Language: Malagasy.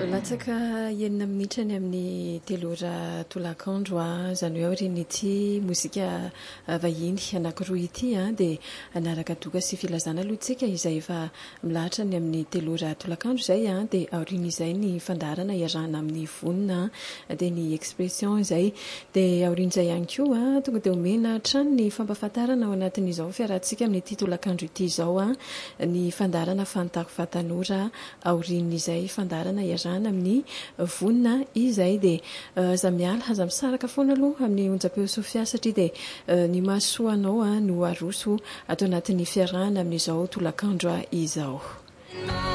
Latsaka enina minitra ny amin'ny 3 tolakandro zany hoe aorian'ity mozika vahiny anankiroa ity dia anaraka doka sy filazana aloha tsika izay efa milahatra ny amin'ny 3 tolakandro izay dia aorian'izay ny fandarana iarahana amin'ny vonina dia ny expression izay dia aorian'izay ihany koa tonga dia omena trano ny fampahafantarana ao anatin'izao fiarahantsika amin'ity tolakandro ity izao ny fandarana fantako va tanora aorian'izay fandarana iarahana amin'ny vonina izay dia zamiala aza misaraka foana aloha amin'ny onjam-peo sofia satria dia ny mahasoanao no aroso atao anatin'ny fiarahana amin'izao tolakandro izao.